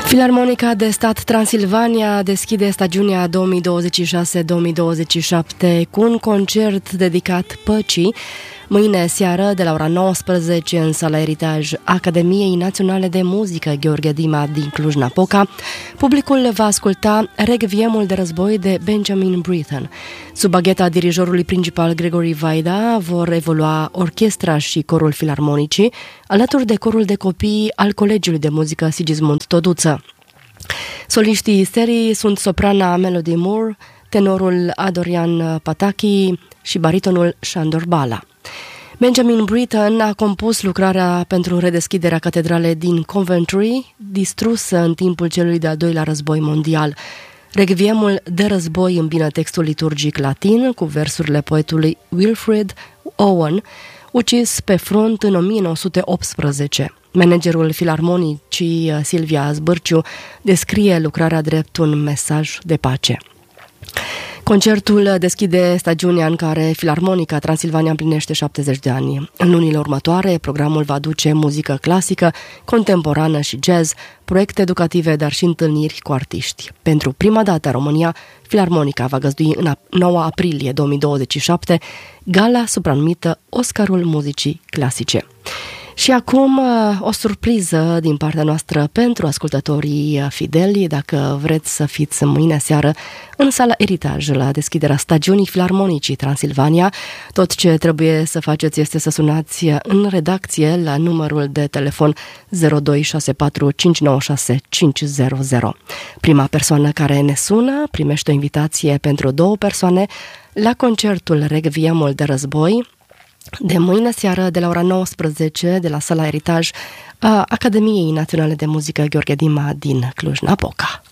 Filarmonica de Stat Transilvania deschide stagiunea 2026-2027 cu un concert dedicat păcii. Mâine seară, de la ora 19, în sala Eritaj Academiei Naționale de Muzică Gheorghe Dima din Cluj-Napoca, publicul va asculta Requiemul de război de Benjamin Britten. Sub bagheta dirijorului principal Gregory Vaida vor evolua orchestra și corul filarmonicii, alături de corul de copii al Colegiului de Muzică Sigismund Toduță. Soliștii serii sunt soprana Melody Moore, tenorul Adorian Pataki și baritonul Shandor Bala. Benjamin Britten a compus lucrarea pentru redeschiderea catedralei din Coventry, distrusă în timpul celui de-al doilea război mondial. Requiemul de război îmbină textul liturgic latin cu versurile poetului Wilfred Owen, ucis pe front în 1918. Managerul filarmonicii Silvia Zbârciu descrie lucrarea drept un mesaj de pace. Concertul deschide stagiunea în care Filarmonica Transilvania împlinește 70 de ani. În lunile următoare, programul va aduce muzică clasică, contemporană și jazz, proiecte educative, dar și întâlniri cu artiști. Pentru prima dată în România, Filarmonica va găzdui în 9 aprilie 2027 gala supranumită Oscarul Muzicii Clasice. Și acum o surpriză din partea noastră pentru ascultătorii fideli. Dacă vreți să fiți mâine seară în sala Eritaj la deschiderea stagiunii Filarmonicii Transilvania, tot ce trebuie să faceți este să sunați în redacție la numărul de telefon 0264 596 500. Prima persoană care ne sună primește o invitație pentru 2 persoane la concertul Requiemul de război de mâine seară, de la ora 19, de la sala Eritaj a Academiei Naționale de Muzică Gheorghe Dima din Cluj-Napoca.